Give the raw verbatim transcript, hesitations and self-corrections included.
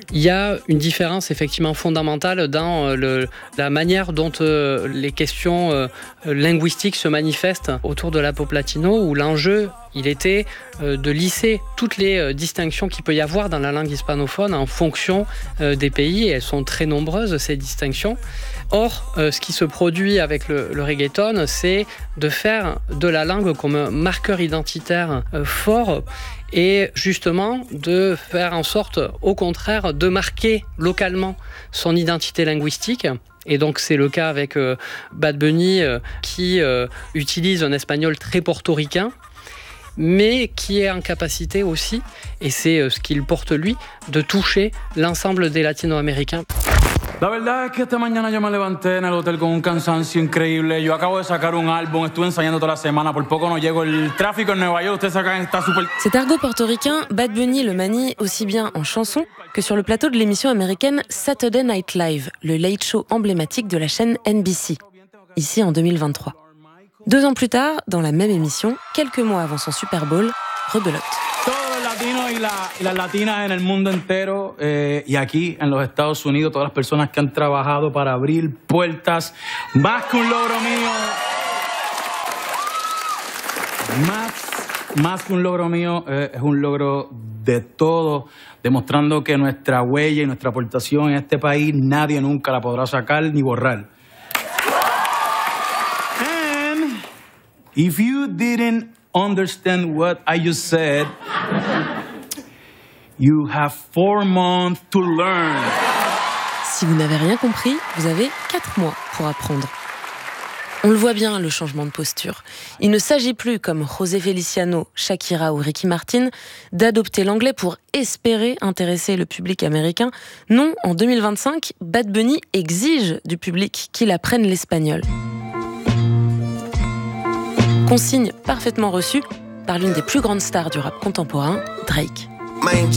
Il y a une différence effectivement fondamentale dans le, la manière dont euh, les questions euh, linguistiques se manifestent autour de l'Afro Latino, où l'enjeu il était euh, de lisser toutes les euh, distinctions qu'il peut y avoir dans la langue hispanophone en fonction euh, des pays, et elles sont très nombreuses ces distinctions. Or, euh, ce qui se produit avec le, le reggaeton, c'est de faire de la langue comme un marqueur identitaire euh, fort, et justement de faire en sorte, au contraire, de marquer localement son identité linguistique. Et donc c'est le cas avec euh, Bad Bunny euh, qui euh, utilise un espagnol très portoricain, mais qui est en capacité aussi, et c'est euh, ce qu'il porte lui, de toucher l'ensemble des latino-américains. La verdad es que esta mañana yo me levanté en el hotel con un cansancio increíble. Yo acabo de sacar un álbum, estuve ensayando toda la semana, por poco no llego. El tráfico en Nueva York, ustedes sacan, está súper... Cet argot portoricain, Bad Bunny le manie aussi bien en chanson que sur le plateau de l'émission américaine Saturday Night Live, le late show emblématique de la chaîne N B C, ici en deux mille vingt-trois. Deux ans plus tard, dans la même émission, quelques mois avant son Super Bowl, rebelote. Latinos y, la, y las latinas en el mundo entero eh, y aquí en los Estados Unidos, todas las personas que han trabajado para abrir puertas, más que un logro mío, más, más que un logro mío, eh, es un logro de todos, demostrando que nuestra huella y nuestra aportación en este país nadie nunca la podrá sacar ni borrar. And if you didn't understand what I just said, you have four months to learn. Si vous n'avez rien compris, vous avez quatre mois pour apprendre. On le voit bien, le changement de posture. Il ne s'agit plus, comme José Feliciano, Shakira ou Ricky Martin, d'adopter l'anglais pour espérer intéresser le public américain. Non, en deux mille vingt-cinq, Bad Bunny exige du public qu'il apprenne l'espagnol. Consigne parfaitement reçue par l'une des plus grandes stars du rap contemporain, Drake.